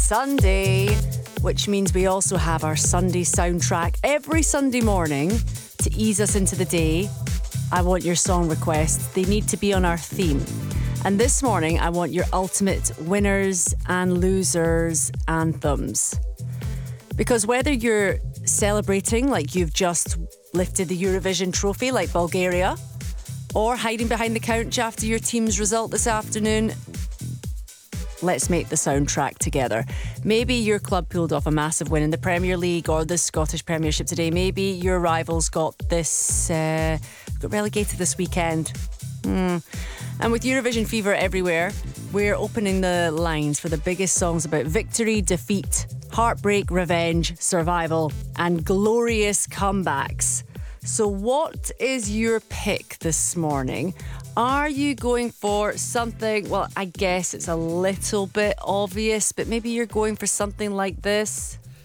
Sunday, which means we also have our Sunday soundtrack every Sunday morning to ease us into the day. I want your song requests. They need to be on our theme. And this morning, I want your ultimate winners and losers anthems. Because whether you're celebrating like you've just lifted the Eurovision trophy like Bulgaria, or hiding behind the couch after your team's result this afternoon, let's make the soundtrack together. Maybe your club pulled off a massive win in the Premier League or the Scottish Premiership today. Maybe your rivals got relegated this weekend. And with Eurovision fever everywhere, we're opening the lines for the biggest songs about victory, defeat, heartbreak, revenge, survival, and glorious comebacks. So what is your pick this morning? Are you going for something, well, I guess it's a little bit obvious, but maybe you're going for something like this?